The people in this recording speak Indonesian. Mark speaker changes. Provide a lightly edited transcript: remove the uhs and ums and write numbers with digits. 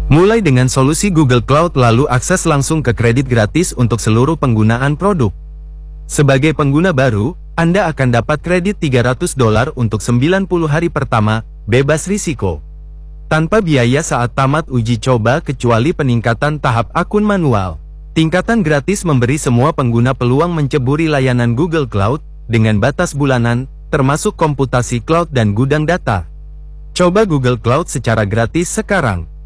Speaker 1: Mulai dengan solusi Google Cloud lalu akses langsung ke kredit gratis untuk seluruh penggunaan produk. Sebagai pengguna baru, Anda akan dapat kredit $300 untuk 90 hari pertama, bebas risiko. Tanpa biaya saat tamat uji coba kecuali peningkatan tahap akun manual. Tingkatan gratis memberi semua pengguna peluang menceburi layanan Google Cloud, dengan batas bulanan, termasuk komputasi cloud dan gudang data. Coba Google Cloud secara gratis sekarang.